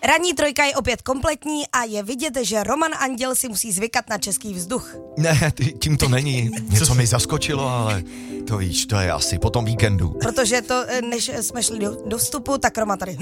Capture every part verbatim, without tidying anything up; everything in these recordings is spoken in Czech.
Ranní trojka je opět kompletní a je vidět, že Roman Anděl si musí zvykat na český vzduch. Ne, tím to není. Něco mi zaskočilo, ale to víš, to je asi po tom víkendu. Protože to, než jsme šli do, do vstupu, tak Roma tady...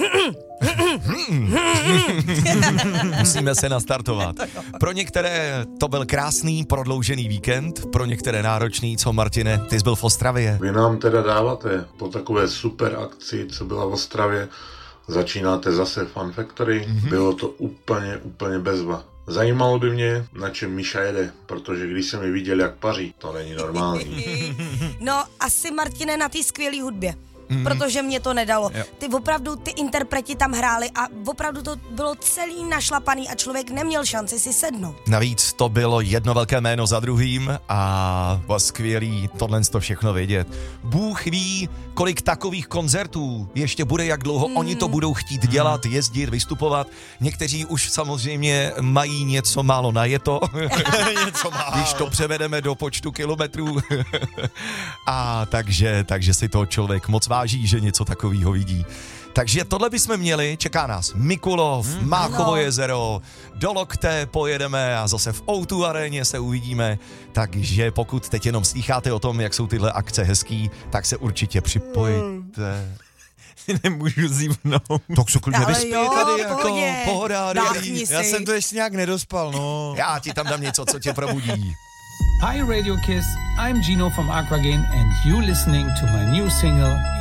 Musíme se nastartovat. Pro některé to byl krásný prodloužený víkend, pro některé náročný. Co, Martine, ty jsi byl v Ostravě? Vy nám teda dáváte po takové super akci, co byla v Ostravě, začínáte zase Fun Factory, mm-hmm. Bylo to úplně, úplně bezva. Zajímalo by mě, na čem Míša jede, protože když jsem ji viděl, jak paří, to není normální. No, asi, Martine, na té skvělé hudbě. Mm. Protože mě to nedalo. Jo. Ty opravdu, ty interpreti tam hráli a opravdu to bylo celý našlapaný a člověk neměl šanci si sednout. Navíc to bylo jedno velké jméno za druhým a bylo skvělý tohle to všechno vědět. Bůh ví, kolik takových koncertů ještě bude, jak dlouho mm. oni to budou chtít dělat, jezdit, vystupovat. Někteří už samozřejmě mají něco málo najeto, něco málo. Když to převedeme do počtu kilometrů. A takže, takže si to člověk moc váží, že něco takového vidí. Takže tohle bychom měli, čeká nás Mikulov, hmm, Máchovo no. jezero, do Lokte pojedeme a zase v ó dva aréně se uvidíme, takže pokud teď jenom slýcháte o tom, jak jsou tyhle akce hezký, tak se určitě připojte. Nemůžu zívnout. Tak se klidně vyspí tady, jako pohoda, dobrý. Já jsem to ještě nějak nedospal, no. Já ti tam dám něco, co tě probudí. Hi Radio Kiss, I'm Gino from Aquagen and you listening to my new single